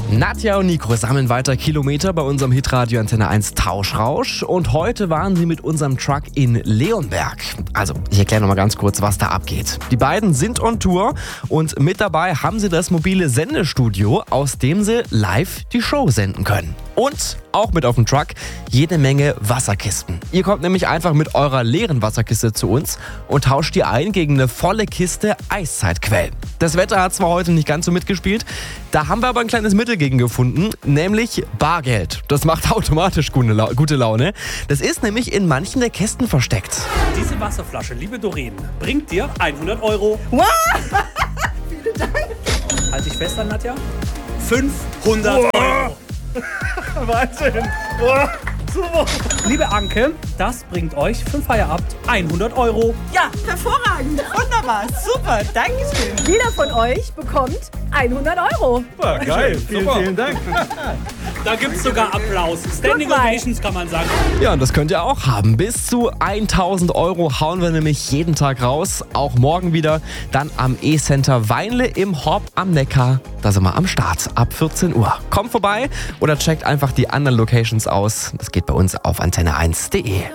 Nadja und Nico sammeln weiter Kilometer bei unserem Hitradio Antenne 1 Tauschrausch und heute waren sie mit unserem Truck in Leonberg. Also, ich erkläre nochmal ganz kurz, was da abgeht. Die beiden sind on Tour und mit dabei haben sie das mobile Sendestudio, aus dem sie live die Show senden können. Und auch mit auf dem Truck jede Menge Wasserkisten. Ihr kommt nämlich einfach mit eurer leeren Wasserkiste zu uns und tauscht die ein gegen eine volle Kiste Eiszeitquell. Das Wetter hat zwar heute nicht ganz so mitgespielt, da haben wir aber ein kleines Mittel gegen gefunden, nämlich Bargeld. Das macht automatisch gute Laune. Das ist nämlich in manchen der Kästen versteckt. Diese Wasserflasche, liebe Doreen, bringt dir 100 Euro. Wow! Vielen Dank. Halt dich fest an, Nadja. 500 Euro. Wahnsinn. Oh, super. Liebe Anke, das bringt euch für den Feierabend 100 Euro. Ja, hervorragend. Wunderbar. Super. Dankeschön. Jeder von euch bekommt 100 Euro. Super, geil. Vielen Dank. Da gibt's sogar Applaus. Standing Ovations kann man sagen. Ja, und das könnt ihr auch haben. Bis zu 1000 Euro hauen wir nämlich jeden Tag raus. Auch morgen wieder. Dann am E-Center Weinle im Horb am Neckar. Da sind wir am Start ab 14 Uhr. Kommt vorbei oder checkt einfach die anderen Locations aus. Das geht bei uns auf antenne1.de.